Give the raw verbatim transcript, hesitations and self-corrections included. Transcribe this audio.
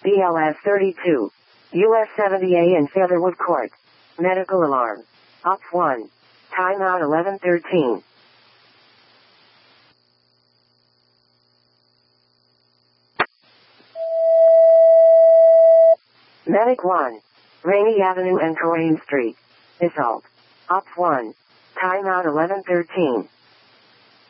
B L S thirty-two. U S seventy A in Featherwood Court. Medical alarm. Op one. Timeout eleven thirteen. Medic one. Rainy Avenue and Corain Street. Assault. Op one. Timeout eleven thirteen.